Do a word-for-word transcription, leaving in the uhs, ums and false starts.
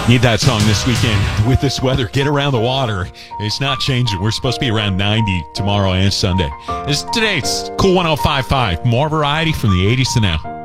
Need that song this weekend with this weather. Get around the water. It's not changing. We're supposed to be around ninety tomorrow and Sunday. This, today it's Cool one oh five point five. More variety from the eighties to now.